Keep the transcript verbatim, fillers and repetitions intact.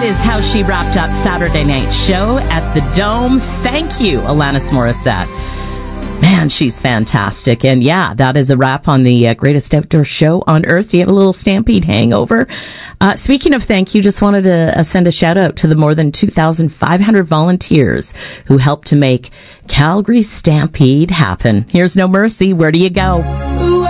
is how she wrapped up Saturday night's show at the Dome. Thank you, Alanis Morissette. Man, she's fantastic. And yeah, that is a wrap on the uh, greatest outdoor show on earth. Do you have a little Stampede hangover? Uh, speaking of thank you, just wanted to uh, send a shout out to the more than two thousand five hundred volunteers who helped to make Calgary Stampede happen. Here's No Mercy. Where do you go?